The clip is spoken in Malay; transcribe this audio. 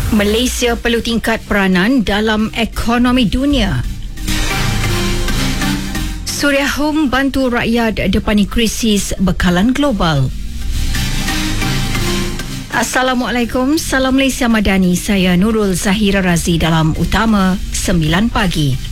Malaysia perlu tingkat peranan dalam ekonomi dunia. Suria Home bantu rakyat depani krisis bekalan global. Assalamualaikum, Salam Malaysia Madani. Saya Nurul Zahira Razi dalam Utama 9 Pagi.